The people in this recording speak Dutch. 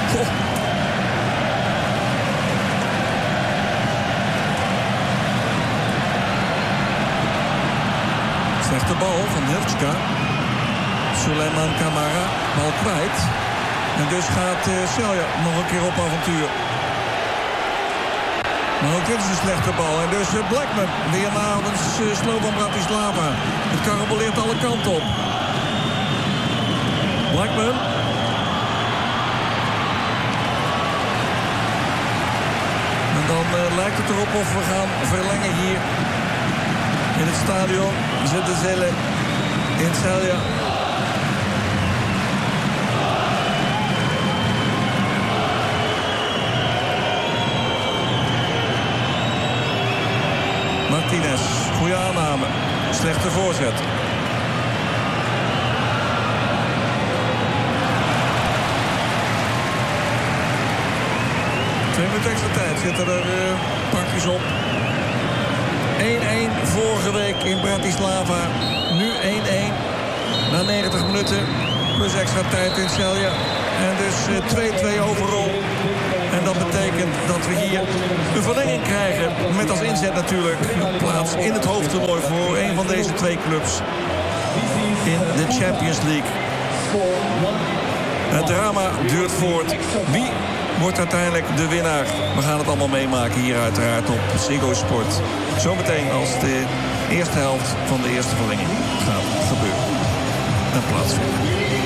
Goh. Slechte bal van Hiltska. Suleiman Camara, bal kwijt. En dus gaat Celje nog een keer op avontuur. Maar ook dit is een slechte bal. En dus Blackman weer namens Slovan Bratislava. Het karaboleert alle kanten op. Blackman. En dan lijkt het erop of we gaan verlengen hier in het stadion. Zelle in Celje. Martinez, goede aanname. Slechte voorzet. Twee minuten extra tijd zitten er pakjes op. 1-1 vorige week in Bratislava. Nu 1-1 na 90 minuten. Plus extra tijd in Celje. En dus 2-2 overal. En dat betekent dat we hier een verlenging krijgen. Met als inzet natuurlijk een plaats in het hoofdtoernooi voor een van deze twee clubs. In de Champions League. Het drama duurt voort. Wie wordt uiteindelijk de winnaar? We gaan het allemaal meemaken hier uiteraard op Ziggo Sport. Zometeen als de eerste helft van de eerste verlenging gaat gebeuren. En plaatsvinden.